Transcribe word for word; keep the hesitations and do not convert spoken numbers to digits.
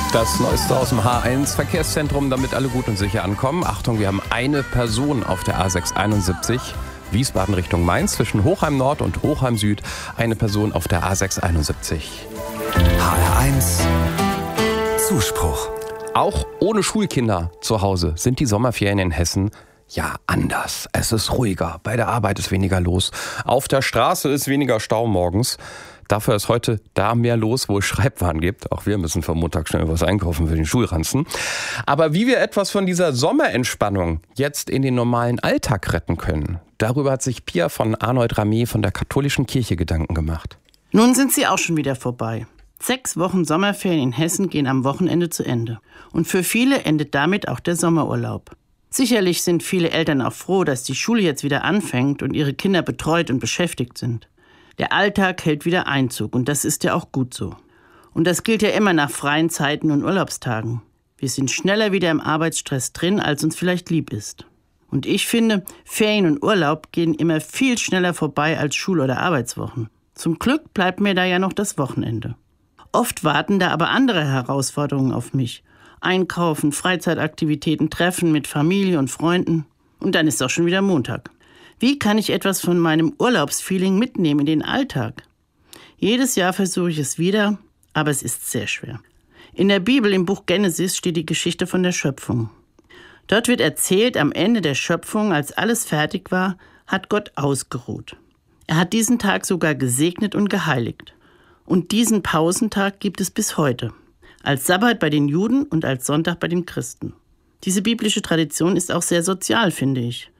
Das Neueste aus dem H eins Verkehrszentrum, damit alle gut und sicher ankommen. Achtung, wir haben eine Person auf der A sechs einundsiebzig, Wiesbaden Richtung Mainz, zwischen Hochheim Nord und Hochheim Süd. Eine Person auf der A sechs einundsiebzig. H R eins Zuspruch. Auch ohne Schulkinder zu Hause sind die Sommerferien in Hessen ja anders. Es ist ruhiger, bei der Arbeit ist weniger los, auf der Straße ist weniger Stau morgens. Dafür ist heute da mehr los, wo es Schreibwaren gibt. Auch wir müssen vom Montag schnell was einkaufen für den Schulranzen. Aber wie wir etwas von dieser Sommerentspannung jetzt in den normalen Alltag retten können, darüber hat sich Pia von Arnold Ramé von der Katholischen Kirche Gedanken gemacht. Nun sind sie auch schon wieder vorbei. Sechs Wochen Sommerferien in Hessen gehen am Wochenende zu Ende. Und für viele endet damit auch der Sommerurlaub. Sicherlich sind viele Eltern auch froh, dass die Schule jetzt wieder anfängt und ihre Kinder betreut und beschäftigt sind. Der Alltag hält wieder Einzug und das ist ja auch gut so. Und das gilt ja immer nach freien Zeiten und Urlaubstagen. Wir sind schneller wieder im Arbeitsstress drin, als uns vielleicht lieb ist. Und ich finde, Ferien und Urlaub gehen immer viel schneller vorbei als Schul- oder Arbeitswochen. Zum Glück bleibt mir da ja noch das Wochenende. Oft warten da aber andere Herausforderungen auf mich. Einkaufen, Freizeitaktivitäten, Treffen mit Familie und Freunden. Und dann ist auch schon wieder Montag. Wie kann ich etwas von meinem Urlaubsfeeling mitnehmen in den Alltag? Jedes Jahr versuche ich es wieder, aber es ist sehr schwer. In der Bibel im Buch Genesis steht die Geschichte von der Schöpfung. Dort wird erzählt, am Ende der Schöpfung, als alles fertig war, hat Gott ausgeruht. Er hat diesen Tag sogar gesegnet und geheiligt. Und diesen Pausentag gibt es bis heute. Als Sabbat bei den Juden und als Sonntag bei den Christen. Diese biblische Tradition ist auch sehr sozial, finde ich.